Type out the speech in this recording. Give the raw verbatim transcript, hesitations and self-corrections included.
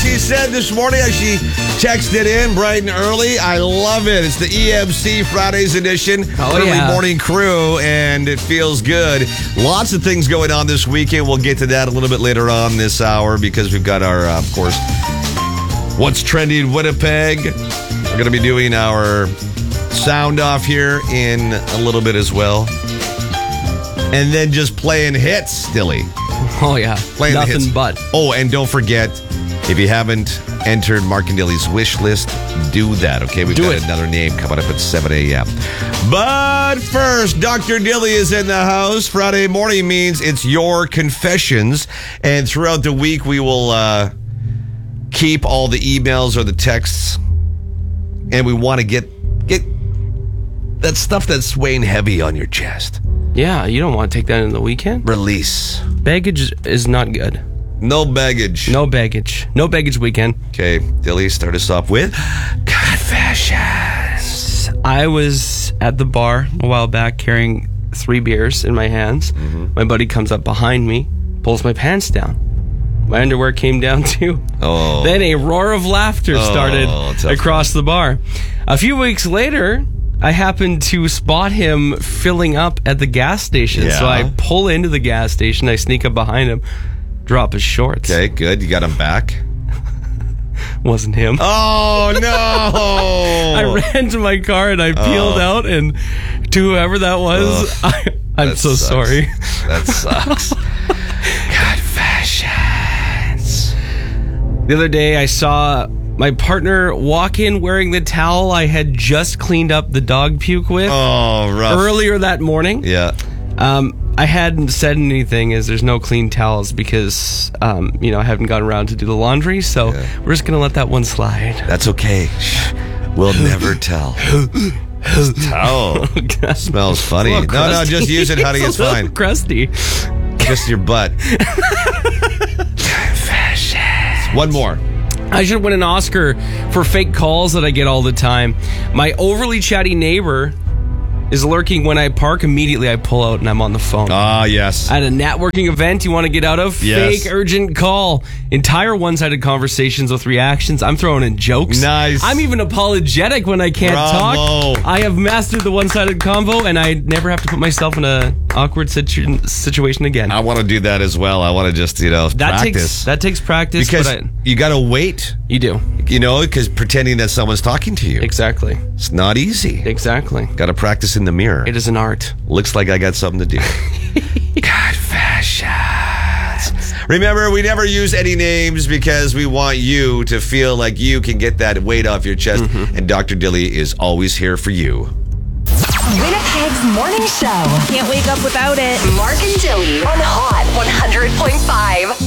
she said this morning as she texted in bright and early. I love it. It's the E M C Fridays edition. Oh, early yeah. morning crew, and it feels good. Lots of things going on this weekend. We'll get to that a little bit later on this hour because we've got our, uh, of course, What's Trending Winnipeg. We're going to be doing our sound off here in a little bit as well. And then just playing hits, Dilly. Oh, yeah. Playing the Nothing hits. but. Oh, and don't forget, if you haven't entered Mark and Dilly's wish list, do that, okay? We've Do got it. another name coming up at seven a.m. But first, Doctor Dilly is in the house. Friday morning means it's your confessions. And throughout the week, we will uh, keep all the emails or the texts. And we want to get get that stuff that's weighing heavy on your chest. Yeah, you don't want to take that in the weekend. Release. Baggage is not good. No baggage. No baggage. No baggage weekend. Okay, Dilly, start us off with confessions. I was at the bar a while back carrying three beers in my hands. Mm-hmm. My buddy comes up behind me, pulls my pants down. My underwear came down too. Oh. Then a roar of laughter started tough across the bar. A few weeks later, I happened to spot him filling up at the gas station. Yeah. So I pull into the gas station. I sneak up behind him, drop his shorts. Okay, good. You got him back. Wasn't him. Oh, no. I ran to my car and I peeled out, and to whoever that was, Ugh. I, I'm That so sucks. sorry. That sucks. Confessions. The other day, I saw my partner walk in wearing the towel I had just cleaned up the dog puke with Oh, rough. earlier that morning. Yeah. Um, I hadn't said anything as there's no clean towels because, um, you know, I haven't gotten around to do the laundry. So Yeah. we're just going to let that one slide. That's okay. Shh. We'll never tell. Towel. Smells funny. It's a No, little no, crusty. just use it, honey. It's a little fine. crusty. Just your butt. Confessions. One more. I should win an Oscar for fake calls that I get all the time. My overly chatty neighbor is lurking when I park. Immediately I pull out and I'm on the phone. Ah, yes. At a networking event you want to get out of? Yes. Fake urgent call. Entire one-sided conversations with reactions. I'm throwing in jokes. Nice. I'm even apologetic when I can't Bravo. talk. I have mastered the one-sided convo, and I never have to put myself in a awkward situ- situation again. I want to do that as well. I want to just, you know, that practice. takes that takes practice. because but I, you got to wait, you do. you know, because pretending that someone's talking to you. Exactly. It's not easy. Exactly. Got to practice in the mirror. It is an art. Looks like I got something to do. Confessions. Remember, we never use any names because we want you to feel like you can get that weight off your chest. Mm-hmm. And Doctor Dilly is always here for you. Winnipeg's morning show. Can't wake up without it. Mark and Dilly on Hot one hundred point five.